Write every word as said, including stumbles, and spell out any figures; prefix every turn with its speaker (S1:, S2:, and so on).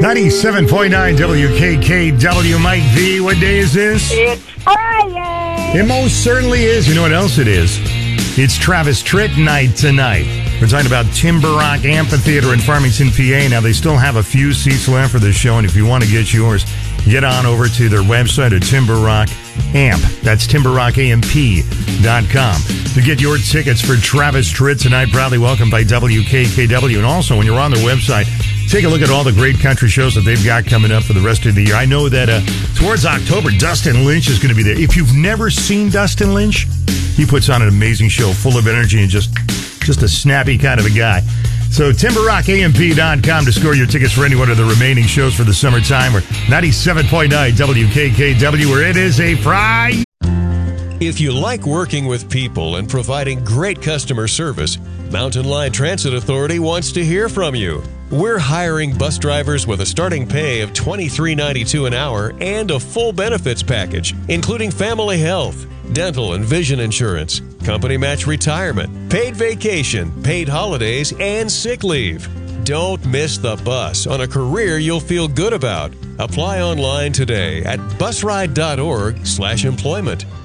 S1: ninety-seven point nine W K K W. Mike V, what day is this?
S2: It's Friday.
S1: It most certainly is. You know what else it is? It's Travis Tritt night tonight. We're talking about Timber Rock Amphitheater in Farmington, P A. Now, they still have a few seats left for the show, and if you want to get yours, get on over to their website at Timber Rock Amp. That's timber rock amp dot com to get your tickets for Travis Tritt tonight. Proudly welcomed by W K K W. And also, when you're on their website, take a look at all the great country shows that they've got coming up for the rest of the year. I know that uh, towards October, Dustin Lynch is going to be there. If you've never seen Dustin Lynch, he puts on an amazing show full of energy and just, just a snappy kind of a guy. So timber rock amp dot com to score your tickets for any one of the remaining shows for the summertime. We're ninety-seven point nine W K K W, where it is a Friday.
S3: If you like working with people and providing great customer service, Mountain Line Transit Authority wants to hear from you. We're hiring bus drivers with a starting pay of twenty-three ninety-two an hour and a full benefits package, including family health, dental and vision insurance, company match retirement, paid vacation, paid holidays, and sick leave. Don't miss the bus on a career you'll feel good about. Apply online today at busride dot org slash employment.